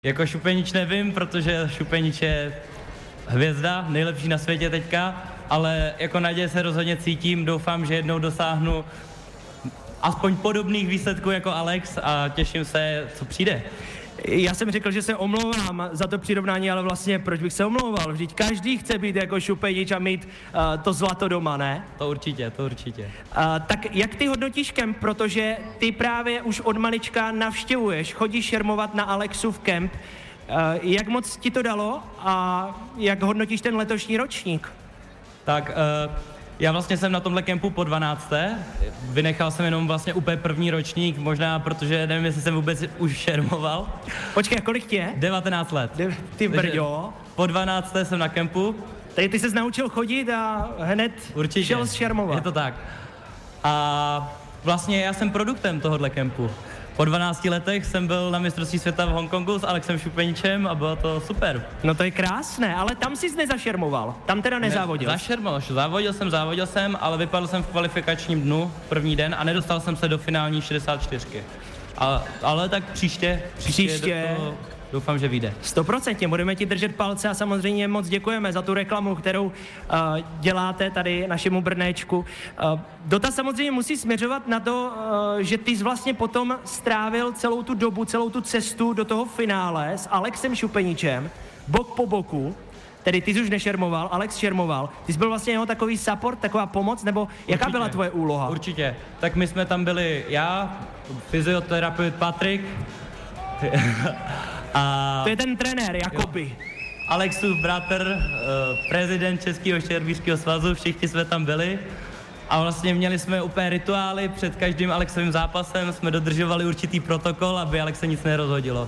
Jako Šupenič nevím, protože Šupenič je hvězda, nejlepší na světě teďka, ale jako naděje se rozhodně cítím, doufám, že jednou dosáhnu aspoň podobných výsledků jako Alex a těším se, co přijde. Já jsem řekl, že se omlouvám za to přirovnání, ale vlastně proč bych se omlouval? Vždyť každý chce být jako Šupenič a mít to zlato doma, ne? To určitě. Tak jak ty hodnotíš kemp, protože ty právě už od malička navštěvuješ, chodíš šermovat na Alexův kemp. Jak moc ti to dalo a jak hodnotíš ten letošní ročník? Tak já vlastně jsem na tomhle kempu po 12. Vynechal jsem jenom vlastně úplně první ročník, možná protože nevím, jestli jsem vůbec už šermoval. Počkej, a kolik tě je? 19 let. Ty brďo. Po 12. jsem na kempu. Tady ty ses naučil chodit a hned Určitě. šel šermovat. Je to tak. A vlastně já jsem produktem tohohle kempu. Po 12 letech jsem byl na mistrovství světa v Hongkongu s Alexem Šupeničem a bylo to super. No to je krásné, ale tam jsi nezašermoval, tam teda nezávodil. Závodil jsem, ale vypadl jsem v kvalifikačním dnu první den a nedostal jsem se do finální 64. Ale tak příště. Doufám, že vyjde. 100%, budeme ti držet palce a samozřejmě moc děkujeme za tu reklamu, kterou děláte tady našemu Brnéčku. Dotaz samozřejmě musí směřovat na to, že ty jsi vlastně potom strávil celou tu dobu, celou tu cestu do toho finále s Alexem Šupeničem, bok po boku, tedy ty jsi už nešermoval, Alex šermoval. Ty jsi byl vlastně jeho takový support, taková pomoc, nebo jaká byla tvoje úloha? Určitě, tak my jsme tam byli já, fyzioterapeut Patrik, a to je ten trenér, Jakoby. Alexův bratr, prezident Českého šermířského svazu, všichni jsme tam byli a vlastně měli jsme úplně rituály, před každým Alexovým zápasem jsme dodržovali určitý protokol, aby Alex se nic nerozhodilo.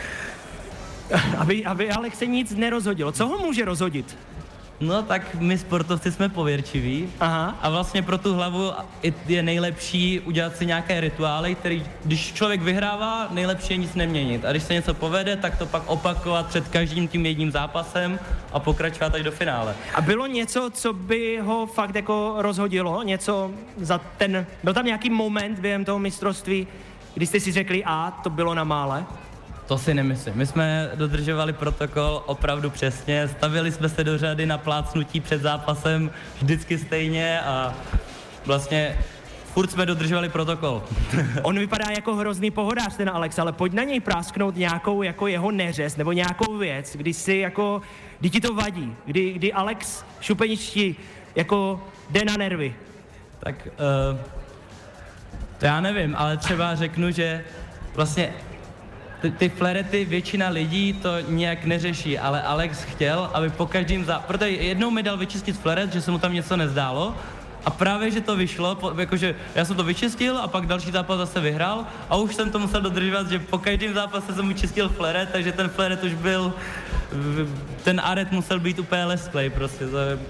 Aby Alex se nic nerozhodilo. Co ho může rozhodit? No tak my sportovci jsme pověrčiví. Aha. A vlastně pro tu hlavu je nejlepší udělat si nějaké rituály, který, když člověk vyhrává, nejlepší je nic neměnit. A když se něco povede, tak to pak opakovat před každým tím jedním zápasem a pokračovat až do finále. A bylo něco, co by ho fakt jako rozhodilo? Něco byl tam nějaký moment během toho mistrovství, kdy jste si řekli, to bylo na mále? To si nemyslím. My jsme dodržovali protokol opravdu přesně, stavili jsme se do řady na plácnutí před zápasem vždycky stejně a vlastně furt jsme dodržovali protokol. On vypadá jako hrozný pohodář ten Alex, ale pojď na něj prásknout nějakou jako jeho neřez nebo nějakou věc, kdy ti to vadí, kdy Alex Šupenič ti jako jde na nervy. Tak to já nevím, ale třeba řeknu, že vlastně ty flerety většina lidí to nějak neřeší, ale Alex chtěl, aby po každém protože jednou mi dal vyčistit fleret, že se mu tam něco nezdálo a právě, že to vyšlo, jakože já jsem to vyčistil a pak další zápas zase vyhrál a už jsem to musel dodržovat, že po každém zápase jsem mu čistil fleret, takže ten fleret už byl, ten aret musel být úplně lesklej prostě, to je...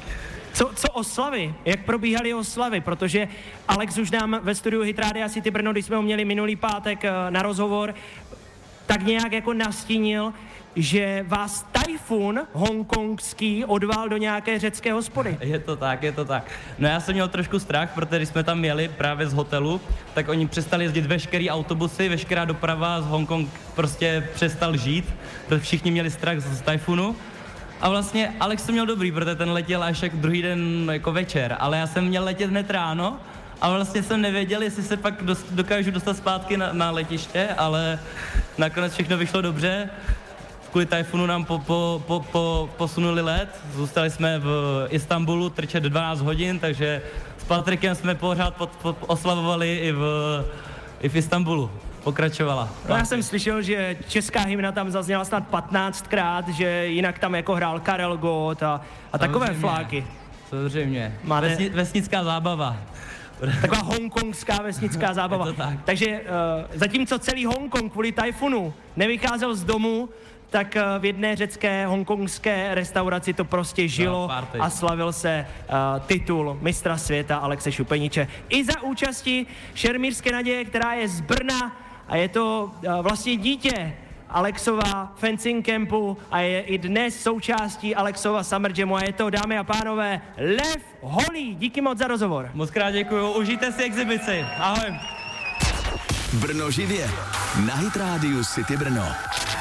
Co oslavy? Jak probíhaly oslavy? Protože Alex už nám ve studiu Hit Radia City Brno, když jsme ho měli minulý pátek na rozhovor, tak nějak jako nastínil, že vás tajfun hongkongský odval do nějaké řecké hospody. Je to tak. No já jsem měl trošku strach, protože když jsme tam jeli právě z hotelu, tak oni přestali jezdit veškerý autobusy, veškerá doprava z Hongkong prostě přestal žít, protože všichni měli strach z tajfunu. A vlastně Alex to měl dobrý, protože ten letěl až jak druhý den jako večer, ale já jsem měl letět hned ráno a vlastně jsem nevěděl, jestli se pak dokážu dostat zpátky na letiště, ale nakonec všechno vyšlo dobře. Kvůli tajfunu nám posunuli let, zůstali jsme v Istanbulu trčet 12 hodin, takže s Patrikem jsme pořád oslavovali i v Istanbulu. Pokračovala. No já jsem slyšel, že česká hymna tam zazněla snad 15krát, že jinak tam jako hrál Karel Gott a takové fláky. Samozřejmě. Vesnická zábava. Taková hongkongská vesnická zábava. Tak. Takže zatímco celý Hongkong kvůli tajfunu nevycházel z domu, tak v jedné řecké hongkongské restauraci to prostě žilo a slavil se titul mistra světa Alexe Šupeniče. I za účasti šermířské naděje, která je z Brna a je to vlastně dítě Alexova fencing campu a je i dnes součástí Alexova Summer Jamu a je to, dámy a pánové, Lev Holý. Díky moc za rozhovor. Moc krát děkuju, užijte si exibici. Ahoj. Brno živě na Hit Radio City Brno.